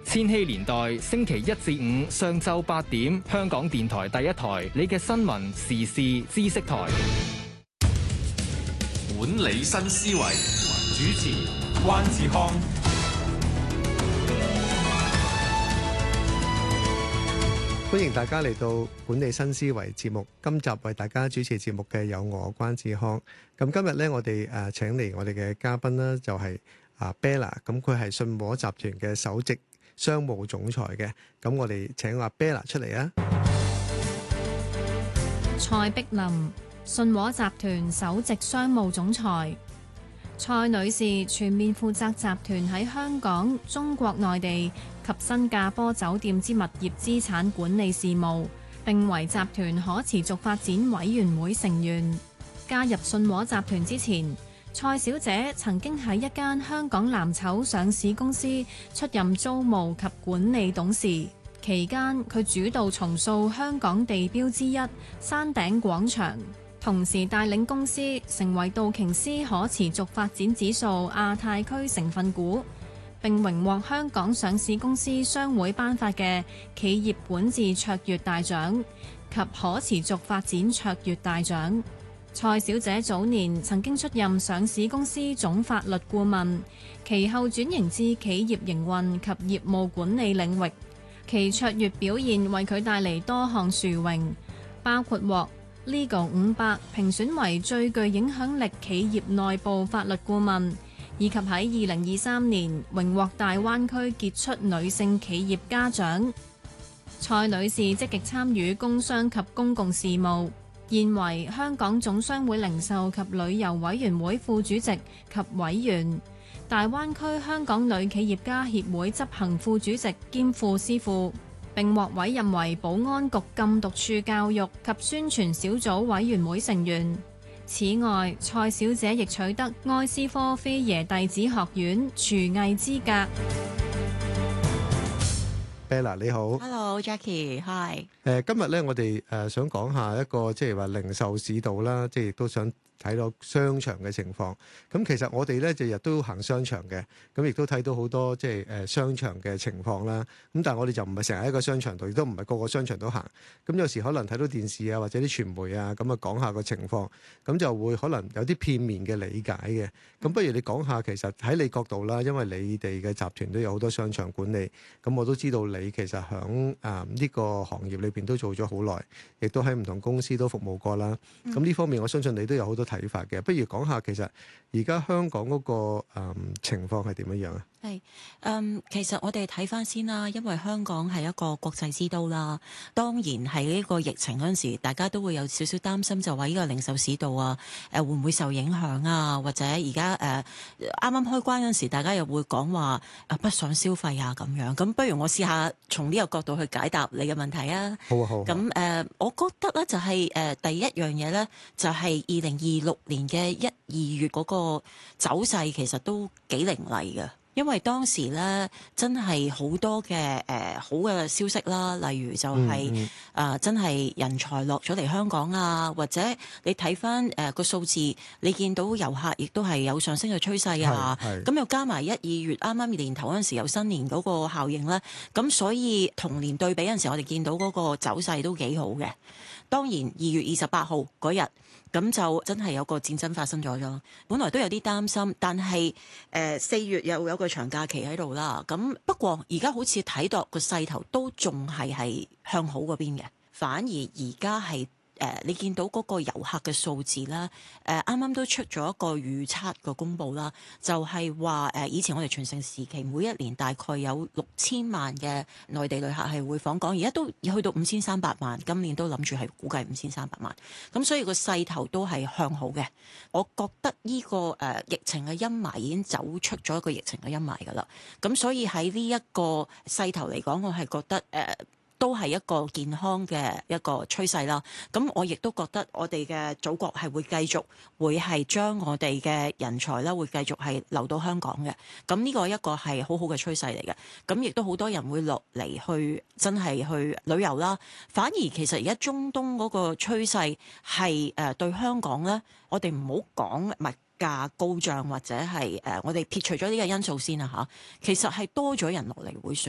千禧年代星期一至五上晝8點，香港電台第一台，你嘅新聞時事知識台。 管理新思維，主持關志康。 歡迎大家嚟到管理新思維節目。今集為大家主持節目嘅有我關志康。咁今日咧，我哋請嚟我哋嘅嘉賓啦，就係Bella。咁佢係信和集團嘅首席商務總裁嘅。咁我哋請阿 Bella 出嚟啊。 蔡碧林，信和集團首席商務總裁。蔡女士全面負責集團喺香港、中國內地及新加坡酒店之物業資產管理事務，並為集團可持續發展委員會成員。加入信和集團之前，蔡小姐曾經喺一間香港藍籌上市公司出任租務及管理董事，期間佢主導重塑香港地標之一山頂廣場，同時帶領公司成為道瓊斯可持續發展指數亞太區成分股，並榮獲香港上市公司商會頒發嘅企業管治卓越大獎及可持續發展卓越大獎。蔡小姐早年曾經出任上市公司總法律顧問，其後轉型至企業營運及業務管理領域，其卓越表現為佢帶嚟多項殊榮，包括獲Legal 500評選為最具影響力企業內部法律顧問，以及喺2023年榮獲大灣區傑出女性企業家獎。蔡女士積極參與工商及公共事務，現為香港總商會零售及旅遊委員會副主席及委員，大灣區香港女企業家協會執行副主席兼副司庫，並獲委任為保安局禁毒處教育及宣傳小組委員會成員。此外，蔡小姐亦取得埃斯科菲耶弟子學院廚藝資格。 Bella 你好。 Hello Jackie， Hi。 今日咧，我哋想講下一個即係話零售市道啦，即係亦都想睇到商場嘅情況。咁其實我哋咧日日都行商場嘅，咁亦都睇到好多即係商場嘅情況啦。咁但係我哋就唔係成日喺個商場度，亦都唔係個個商場都行。咁有時可能睇到電視啊，或者啲傳媒啊，咁啊講下個情況，咁就會可能有啲片面嘅理解嘅。咁不如你講下，其實喺你角度啦，因為你哋嘅集團都有好多商場管理，咁我都知道你其實響呢個行業裏邊都做咗好耐，亦都喺唔同公司都服務過啦。咁呢方面我相信你都有好多睇法嘅。不如講下其實而家香港嗰個情況係點樣樣啊？ 係其實我哋睇翻先啦，因為香港係一個國際之都啦。當然喺呢個疫情嗰陣時，大家都會有少少擔心，就話呢個零售市道啊，會唔會受影響啊？或者而家啱啱開關嗰陣時，大家又會講話不想消費啊咁樣。咁不如我試下從呢個角度去解答你嘅問題啊。 好啊，好啊。 咁我覺得咧就係第一樣嘢咧，就係2026年嘅1、2月嗰個走勢其實都幾凌厲嘅。因為當時咧真係好多嘅好嘅消息啦，例如就係真係人才落咗嚟香港啊，或者你睇翻個數字，你見到遊客亦都係有上升嘅趨勢啊。咁又加埋1、2月啱啱年頭嗰陣時有新年嗰個效應咧，咁所以同年對比嗰陣時，我哋見到嗰個走勢都幾好嘅。當然2月28號嗰日，咁就真係有個戰爭發生咗咯。本來都有啲擔心，但係4月又有個長假期喺度啦。咁不過而家好似睇到個勢頭都仲係向好嗰邊嘅，反而而家係你見到嗰個遊客嘅數字啦，啱啱都出咗一個預測嘅公佈啦，就係話以前我哋全盛時期每一年大概有6000萬嘅內地旅客係會訪港，而家都去到5300萬，今年都諗住係估計5300萬，咁所以個勢頭都係向好嘅。我覺得呢個疫情嘅陰霾已經走出咗一個疫情嘅陰霾㗎啦，咁所以喺呢一個勢頭嚟講，我係覺得都係一個健康嘅一個趨勢啦。咁我亦都覺得我哋嘅祖國係會繼續會係將我哋嘅人才啦，會繼續係留到香港嘅。咁呢個一個係好好嘅趨勢嚟嘅。咁亦都好多人會落嚟去真係去旅遊啦。反而其實而家中東嗰個趨勢係對香港咧，我哋唔好講物價高漲或者係我哋撇除咗呢個因素先啦嚇。其實係多咗人落嚟會選